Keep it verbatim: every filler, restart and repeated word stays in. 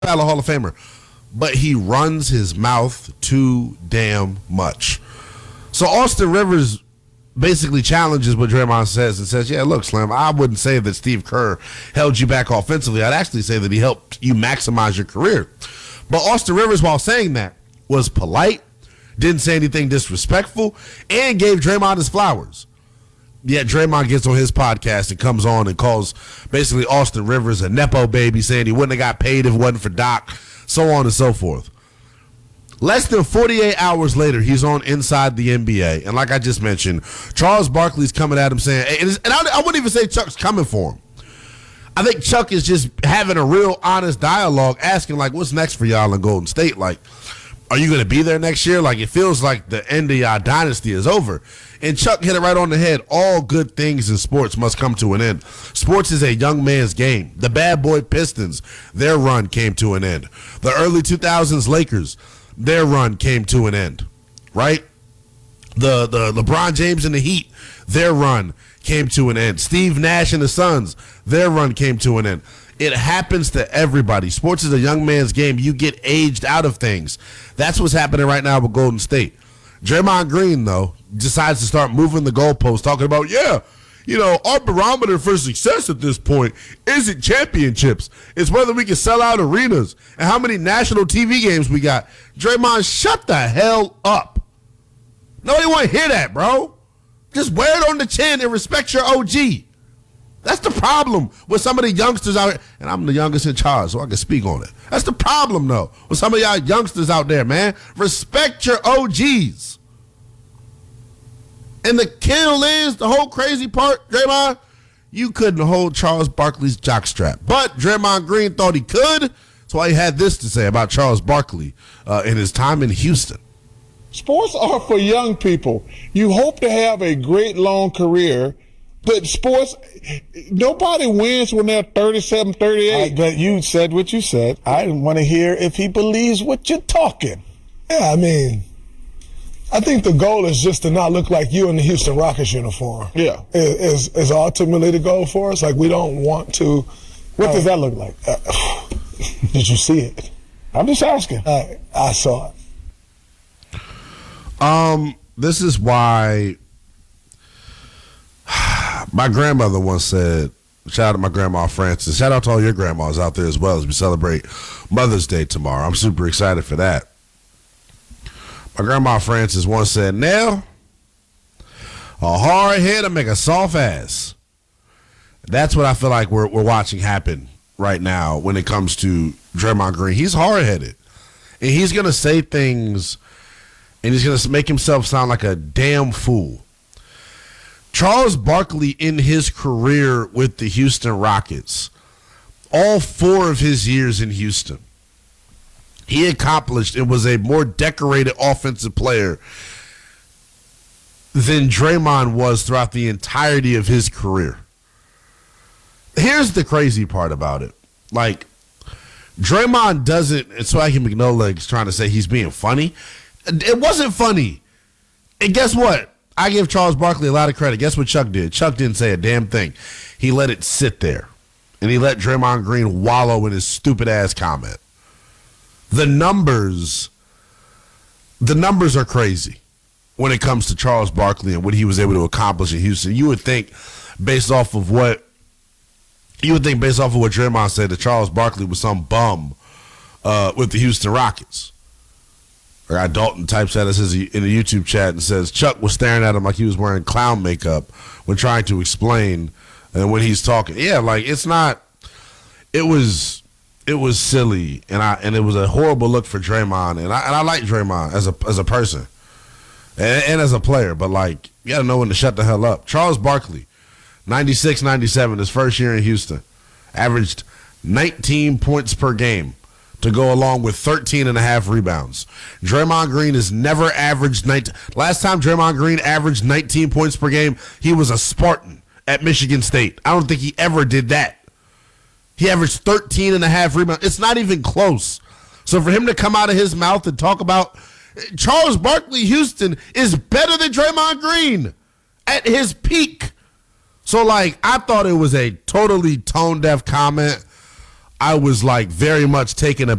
ballot Hall of Famer, but he runs his mouth too damn much. So Austin Rivers basically challenges what Draymond says and says, yeah, look, Slim, I wouldn't say that Steve Kerr held you back offensively. I'd actually say that he helped you maximize your career. But Austin Rivers, while saying that, was polite, didn't say anything disrespectful, and gave Draymond his flowers. Yet Draymond gets on his podcast and comes on and calls basically Austin Rivers a Nepo baby, saying he wouldn't have got paid if it wasn't for Doc, so on and so forth. Less than forty-eight hours later, he's on Inside the N B A. And like I just mentioned, Charles Barkley's coming at him saying, and I wouldn't even say Chuck's coming for him. I think Chuck is just having a real honest dialogue, asking, like, what's next for y'all in Golden State? Like, are you going to be there next year? Like, it feels like the end of y'all dynasty is over. And Chuck hit it right on the head. All good things in sports must come to an end. Sports is a young man's game. The bad boy Pistons, their run came to an end. The early two thousands Lakers, their run came to an end, right? The the LeBron James and the Heat, their run came to an end. Steve Nash and the Suns, their run came to an end. It happens to everybody. Sports is a young man's game. You get aged out of things. That's what's happening right now with Golden State. Draymond Green, though, decides to start moving the goalposts, talking about, yeah, you know, our barometer for success at this point isn't championships. It's whether we can sell out arenas and how many national T V games we got. Draymond, shut the hell up. Nobody want to hear that, bro. Just wear it on the chin and respect your O G. That's the problem with some of the youngsters out here. And I'm the youngest in charge, so I can speak on it. That's the problem, though, with some of y'all youngsters out there, man. Respect your O Gs. And the kill is, the whole crazy part, Draymond, you couldn't hold Charles Barkley's jockstrap. But Draymond Green thought he could. That's why he had this to say about Charles Barkley uh, in his time in Houston. Sports are for young people. You hope to have a great long career, but sports, nobody wins when they're thirty-seven, thirty-eight. I bet you said what you said. I want to hear if he believes what you're talking. Yeah, I mean, I think the goal is just to not look like you in the Houston Rockets uniform. Yeah. Is, is ultimately the goal for us. Like, we don't want to. What uh, does that look like? Uh, did you see it? I'm just asking. Uh, I saw it. Um, this is why my grandmother once said, shout out to my grandma Frances, shout out to all your grandmas out there as well as we celebrate Mother's Day tomorrow. I'm super excited for that. My grandma Frances once said, now, a hard head to make a soft ass. That's what I feel like we're we're watching happen right now when it comes to Draymond Green. He's hard-headed, and he's going to say things, and he's going to make himself sound like a damn fool. Charles Barkley, in his career with the Houston Rockets, all four of his years in Houston, he accomplished and was a more decorated offensive player than Draymond was throughout the entirety of his career. Here's the crazy part about it. Like, Draymond doesn't, and Swaggy McNola is trying to say he's being funny. It wasn't funny. And guess what? I give Charles Barkley a lot of credit. Guess what Chuck did? Chuck didn't say a damn thing. He let it sit there. And he let Draymond Green wallow in his stupid ass comment. The numbers, the numbers are crazy when it comes to Charles Barkley and what he was able to accomplish in Houston. You would think, based off of what you would think, based off of what Draymond said, that Charles Barkley was some bum uh, with the Houston Rockets. I got Dalton types at us in the YouTube chat and says Chuck was staring at him like he was wearing clown makeup when trying to explain and when he's talking. Yeah, like it's not. It was. It was silly, and I and it was a horrible look for Draymond, and I and I like Draymond as a as a person, and, and as a player, but like you gotta know when to shut the hell up. Charles Barkley, ninety-six ninety-seven, his first year in Houston, averaged nineteen points per game to go along with thirteen and a half rebounds. Draymond Green has never averaged nineteen. Last time Draymond Green averaged nineteen points per game, he was a Spartan at Michigan State. I don't think he ever did that. He averaged thirteen and a half rebounds. It's not even close. So for him to come out of his mouth and talk about Charles Barkley Houston is better than Draymond Green at his peak. So, like, I thought it was a totally tone-deaf comment. I was like very much taken aback.